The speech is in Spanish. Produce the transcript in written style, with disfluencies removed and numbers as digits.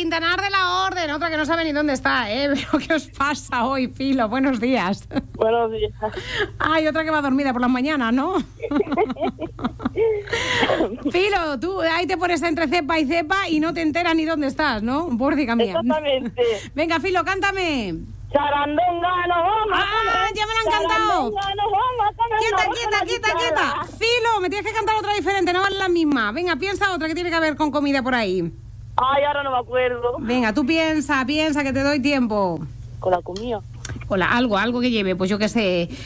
Quintanar de la Orden, otra que no sabe ni dónde está, ¿eh? Pero ¿qué os pasa hoy, Filo? Buenos días. Buenos días. Ay, otra que va dormida por las mañanas, ¿no? Filo, tú ahí te pones entre cepa y cepa y no te enteras ni dónde estás, ¿no? Porcica mía. Exactamente. Venga, Filo, cántame. Charandonga, nos vamos. ¡Ah, ya me la han cantado! Charandonga, nos vamos a comer ¡Quieta, una quieta, boca quieta, de quieta! guitarra. Filo, me tienes que cantar otra diferente, no vale la misma. Venga, piensa otra que tiene que ver con comida por ahí. Ay, ahora no me acuerdo. Venga, tú piensa, que te doy tiempo. Con la comida. Hola, algo que lleve, pues yo qué sé.